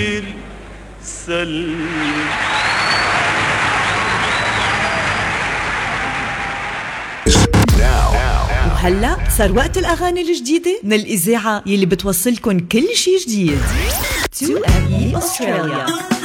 سلم. وهلأ صار وقت الأغاني الجديدة من الإذاعة يلي بتوصلكن كل شي جديد. 2ME Australia.